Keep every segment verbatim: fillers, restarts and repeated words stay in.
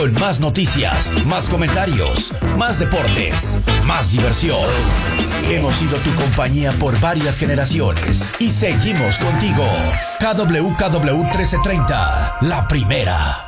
Con más noticias, más comentarios, más deportes, más diversión. Hemos sido tu compañía por varias generaciones y seguimos contigo. K W K W trece treinta, la primera.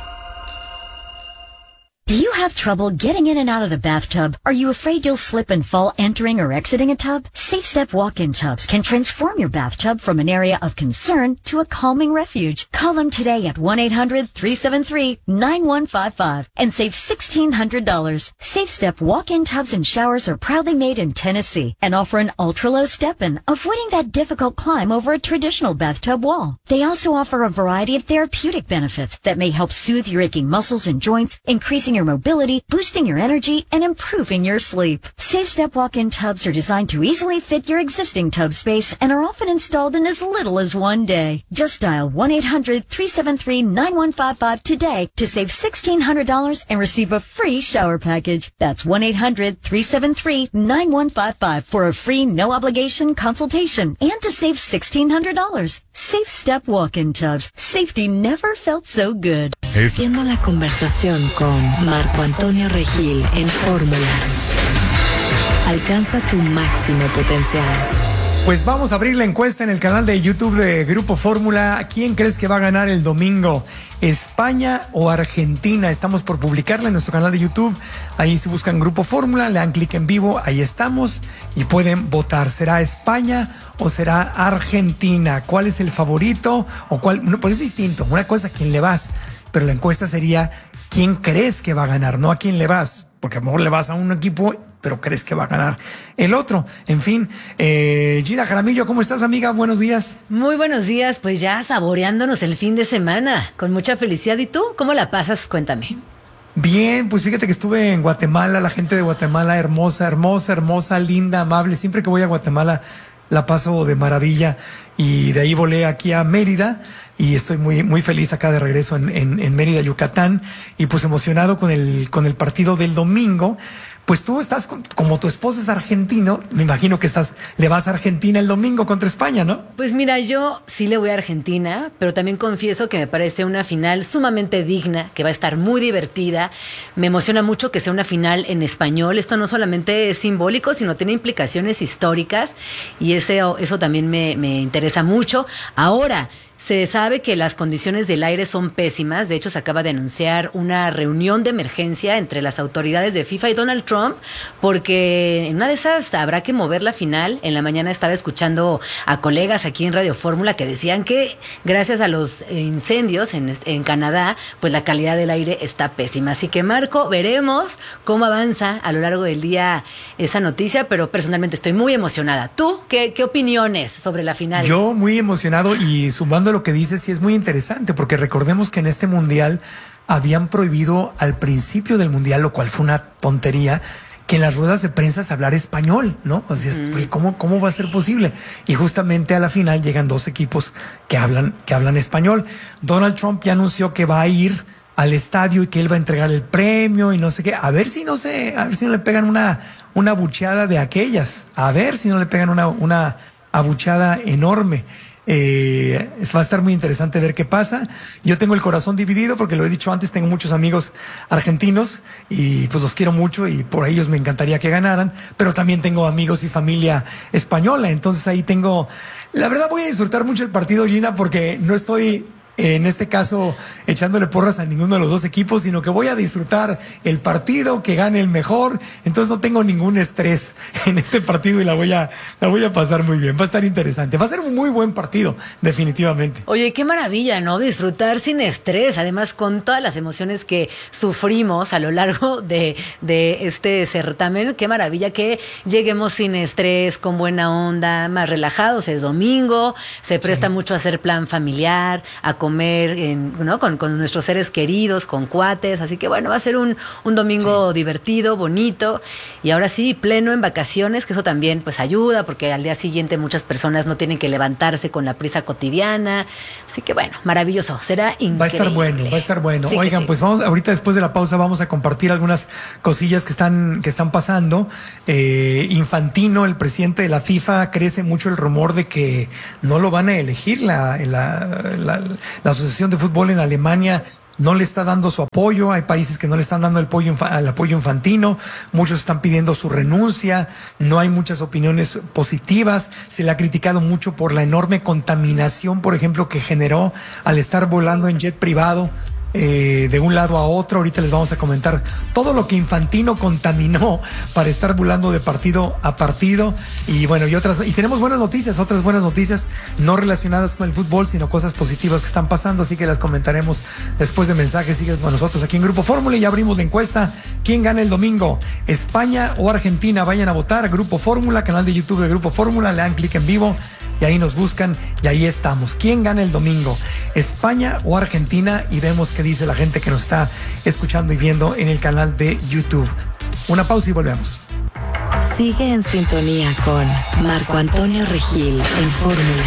Do you have trouble getting in and out of the bathtub? Are you afraid you'll slip and fall entering or exiting a tub? Safe Step walk-in tubs can transform your bathtub from an area of concern to a calming refuge. Call them today at one eight hundred three seven three nine one five five and save sixteen hundred dollars. Safe Step walk-in tubs and showers are proudly made in Tennessee and offer an ultra-low step-in, avoiding that difficult climb over a traditional bathtub wall. They also offer a variety of therapeutic benefits that may help soothe your aching muscles and joints, increasing your mobility, boosting your energy, and improving your sleep. Safe Step walk-in tubs are designed to easily fit your existing tub space and are often installed in as little as one day. Just dial one eight hundred three seven three nine one five five today to save sixteen hundred dollars and receive a free shower package. That's one eight hundred three seven three nine one five five for a free no-obligation consultation and to save sixteen hundred dollars. Safe Step walk-in tubs. Safety never felt so good. Siguiendo la conversación con Marco Antonio Regil en Fórmula. Alcanza tu máximo potencial. Pues vamos a abrir la encuesta en el canal de YouTube de Grupo Fórmula. ¿Quién crees que va a ganar el domingo? ¿España o Argentina? Estamos por publicarla en nuestro canal de YouTube. Ahí si buscan Grupo Fórmula, le dan clic en vivo, ahí estamos y pueden votar. ¿Será España o será Argentina? ¿Cuál es el favorito? O cuál? No, pues es distinto. Una cosa, ¿a quién le vas? Pero la encuesta sería ¿quién crees que va a ganar? No a quién le vas, porque a lo mejor le vas a un equipo, pero crees que va a ganar el otro. En fin, eh, Gina Jaramillo, ¿cómo estás, amiga? Buenos días. Muy buenos días, pues ya saboreándonos el fin de semana, con mucha felicidad. ¿Y tú? ¿Cómo la pasas? Cuéntame. Bien, pues fíjate que estuve en Guatemala, la gente de Guatemala hermosa, hermosa, hermosa, linda, amable. Siempre que voy a Guatemala la paso de maravilla y de ahí volé aquí a Mérida y estoy muy, muy feliz acá de regreso en, en, en Mérida, Yucatán, y pues emocionado con el, con el partido del domingo. Pues tú estás, con, como tu esposo es argentino, me imagino que estás, le vas a Argentina el domingo contra España, ¿no? Pues mira, yo sí le voy a Argentina, pero también confieso que me parece una final sumamente digna, que va a estar muy divertida. Me emociona mucho que sea una final en español. Esto no solamente es simbólico, sino tiene implicaciones históricas y eso, eso también me, me interesa mucho. Ahora, se sabe que las condiciones del aire son pésimas. De hecho, se acaba de anunciar una reunión de emergencia entre las autoridades de FIFA y Donald Trump, porque en una de esas habrá que mover la final. En la mañana estaba escuchando a colegas aquí en Radio Fórmula que decían que gracias a los incendios en, en Canadá, pues la calidad del aire está pésima. Así que, Marco, veremos cómo avanza a lo largo del día esa noticia, pero personalmente estoy muy emocionada. ¿Tú qué, qué opiniones sobre la final? Yo muy emocionado, y sumando lo que dices, sí es muy interesante, porque recordemos que en este mundial habían prohibido al principio del mundial, lo cual fue una tontería, que en las ruedas de prensa se hablara español, ¿no? O sea, mm. oye, ¿cómo, ¿cómo va a ser posible? Y justamente a la final llegan dos equipos que hablan, que hablan español. Donald Trump ya anunció que va a ir al estadio y que él va a entregar el premio y no sé qué. A ver si no se, a ver si no le pegan una, una abucheada de aquellas. A ver si no le pegan una, una abucheada enorme. Eh, va a estar muy interesante ver qué pasa. Yo tengo el corazón dividido porque lo he dicho antes, tengo muchos amigos argentinos y pues los quiero mucho y por ellos me encantaría que ganaran, pero también tengo amigos y familia española, entonces ahí tengo, la verdad voy a disfrutar mucho el partido, Gina, porque no estoy en este caso echándole porras a ninguno de los dos equipos, sino que voy a disfrutar el partido, que gane el mejor. Entonces no tengo ningún estrés en este partido y la voy a, la voy a pasar muy bien. Va a estar interesante, va a ser un muy buen partido, definitivamente. Oye, qué maravilla, ¿no? Disfrutar sin estrés, además con todas las emociones que sufrimos a lo largo de, de este certamen. Qué maravilla que lleguemos sin estrés, con buena onda, más relajados. Es domingo, se presta sí. mucho a hacer plan familiar, a comer en, ¿no? con, con nuestros seres queridos, con cuates, así que bueno, va a ser un, un domingo sí. divertido, bonito, y ahora sí, pleno en vacaciones, que eso también pues ayuda, porque al día siguiente muchas personas no tienen que levantarse con la prisa cotidiana, así que bueno, maravilloso, será increíble. Va a estar bueno, va a estar bueno. Sí, Oigan, sí. pues vamos, ahorita después de la pausa vamos a compartir algunas cosillas que están, que están pasando. Eh, Infantino, el presidente de la FIFA, crece mucho el rumor de que no lo van a elegir la, la, la La Asociación de Fútbol en Alemania no le está dando su apoyo, hay países que no le están dando el apoyo, el apoyo infantino, muchos están pidiendo su renuncia, no hay muchas opiniones positivas, se le ha criticado mucho por la enorme contaminación, por ejemplo, que generó al estar volando en jet privado. Eh, de un lado a otro. Ahorita les vamos a comentar todo lo que Infantino contaminó para estar volando de partido a partido. Y bueno, y otras, y tenemos buenas noticias, otras buenas noticias no relacionadas con el fútbol, sino cosas positivas que están pasando, así que las comentaremos después de mensajes. Sigue con nosotros aquí en Grupo Fórmula y ya abrimos la encuesta. ¿Quién gana el domingo? ¿España o Argentina? Vayan a votar. Grupo Fórmula, canal de YouTube de Grupo Fórmula, le dan clic en vivo y ahí nos buscan y ahí estamos. ¿Quién gana el domingo? ¿España o Argentina? Y vemos qué dice la gente que nos está escuchando y viendo en el canal de YouTube. Una pausa y volvemos. Sigue en sintonía con Marco Antonio Regil en Fórmula.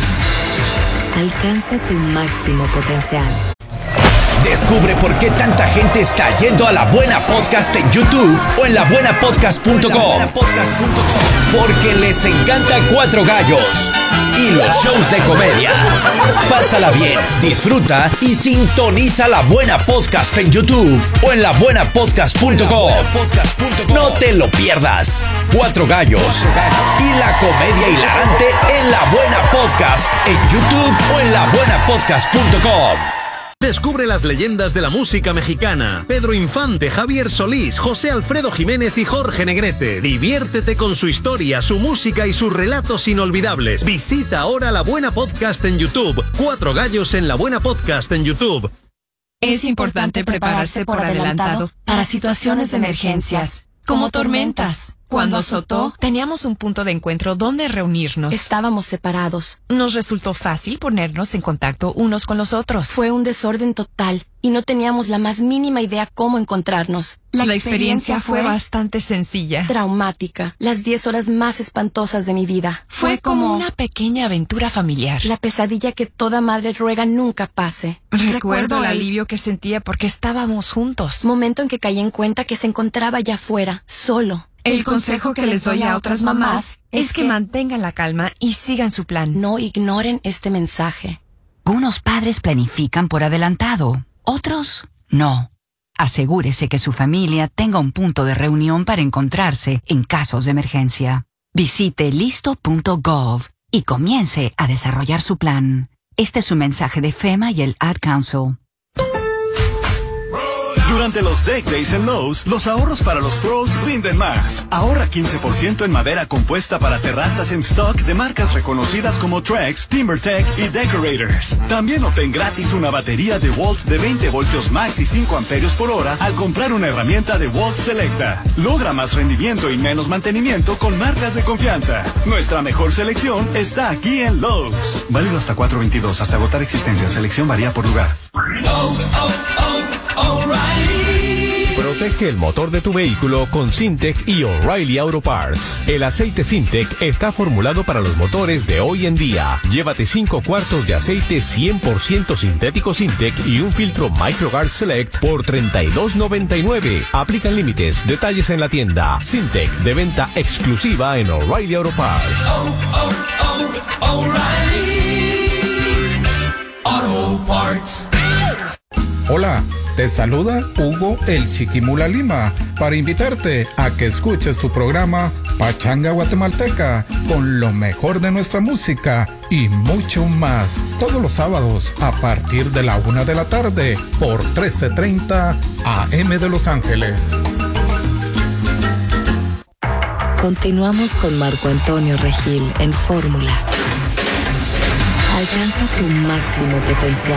Alcanza tu máximo potencial. Descubre por qué tanta gente está yendo a La Buena Podcast en YouTube o en la buena podcast punto com. Porque les encanta Cuatro Gallos y los shows de comedia. Pásala bien, disfruta y sintoniza La Buena Podcast en YouTube o en la buena podcast punto com. No te lo pierdas. Cuatro Gallos y la comedia hilarante en La Buena Podcast en YouTube o en la buena podcast punto com. Descubre las leyendas de la música mexicana. Pedro Infante, Javier Solís, José Alfredo Jiménez y Jorge Negrete. Diviértete con su historia, su música y sus relatos inolvidables. Visita ahora La Buena Podcast en YouTube. Cuatro Gallos en La Buena Podcast en YouTube. Es importante prepararse por adelantado para situaciones de emergencias, como tormentas. Cuando azotó, teníamos un punto de encuentro donde reunirnos. Estábamos separados. Nos resultó fácil ponernos en contacto unos con los otros. Fue un desorden total y no teníamos la más mínima idea cómo encontrarnos. La, la experiencia, experiencia fue bastante sencilla. Traumática. Las diez horas más espantosas de mi vida. Fue, fue como, como una pequeña aventura familiar. La pesadilla que toda madre ruega nunca pase. Recuerdo, Recuerdo el alivio que sentía porque estábamos juntos. Momento en que caí en cuenta que se encontraba allá afuera, solo. El consejo que les doy a otras mamás es que mantengan la calma y sigan su plan. No ignoren este mensaje. Unos padres planifican por adelantado, otros no. Asegúrese que su familia tenga un punto de reunión para encontrarse en casos de emergencia. Visite listo punto gov y comience a desarrollar su plan. Este es un mensaje de FEMA y el Ad Council. Durante los Deck Days en Lowe's, los ahorros para los pros rinden más. Ahorra quince por ciento en madera compuesta para terrazas en stock de marcas reconocidas como Trex, TimberTech y Decorators. También obtén gratis una batería de Walt de veinte voltios max y cinco amperios por hora al comprar una herramienta de Walt Selecta. Logra más rendimiento y menos mantenimiento con marcas de confianza. Nuestra mejor selección está aquí en Lowe's. Válido hasta cuatro veintidós, hasta agotar existencia. Selección varía por lugar. Oh, oh, oh, O'Reilly. Protege el motor de tu vehículo con Syntec y O'Reilly Auto Parts. El aceite Syntec está formulado para los motores de hoy en día. Llévate cinco cuartos de aceite cien por ciento sintético Syntec y un filtro MicroGuard Select por treinta y dos noventa y nueve. Aplican límites. Detalles en la tienda. Syntec, de venta exclusiva en O'Reilly Auto Parts. Oh, oh, oh, O'Reilly Auto Parts. Hola, te saluda Hugo el Chiquimula Lima para invitarte a que escuches tu programa Pachanga Guatemalteca con lo mejor de nuestra música y mucho más todos los sábados a partir de la una de la tarde por trece treinta A M de Los Ángeles. Continuamos con Marco Antonio Regil en Fórmula. Alcanza tu máximo potencial.